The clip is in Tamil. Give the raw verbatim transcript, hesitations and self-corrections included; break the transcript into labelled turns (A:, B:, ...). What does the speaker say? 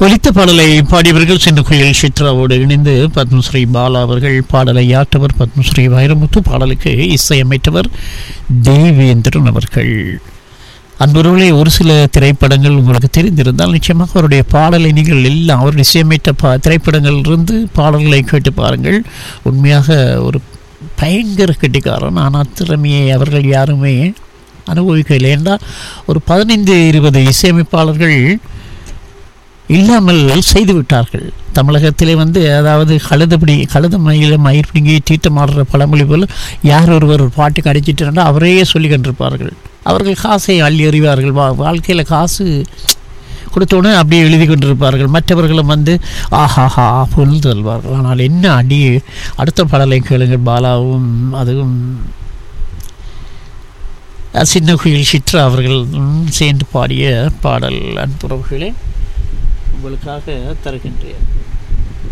A: ஒலித்த பாடலை பாடியவர்கள் சின்ன குயில் சித்ராவோடு இணைந்து பத்மஸ்ரீ பாலா அவர்கள். பாடலை ஆட்டவர் பத்மஸ்ரீ வைரமுத்து. பாடலுக்கு இசையமைத்தவர் தேவேந்திரன் அவர்கள். அன்பர்களே, ஒரு சில திரைப்படங்கள் உங்களுக்கு தெரிந்திருந்தால் நிச்சயமாக அவருடைய பாடலை நீங்கள் எல்லாம் அவருடைய இசையமைத்த பா திரைப்படங்களிலிருந்து பாடல்களை கேட்டு பாருங்கள். உண்மையாக ஒரு பயங்கர கெட்டிக்காரன். ஆனால் திறமையை அவர்கள் யாருமே அனுபவிக்கவில்லை என்றால் ஒரு பதினைந்து இருபது இசையமைப்பாளர்கள் இல்லாமல் செய்துவிட்டார்கள். தமிழகத்திலே வந்து அதாவது கழுதப்படி கழுத மயில மயிர் பிடிங்கி தீட்டமாடுற பழமொழி போல் யார் ஒருவர் ஒரு பாட்டுக்கு அடிச்சிட்டு அவரே சொல்லி கண்டிருப்பார்கள். அவர்கள் காசை அள்ளி அறிவார்கள். வா வாழ்க்கையில் காசு கொடுத்தோன்னே அப்படியே எழுதி கொண்டிருப்பார்கள். மற்றவர்களும் வந்து ஆஹாஹா பொருள் தருவார்கள். ஆனால் என்ன அடி. அடுத்த பாடலை கேளுங்கள். பாலாவும் அதுவும் சின்ன குயில் சித்ரா அவர்கள் சேர்ந்து பாடிய பாடல். அன்புறவுகளே, உங்களுக்காக தருகின்றேன்.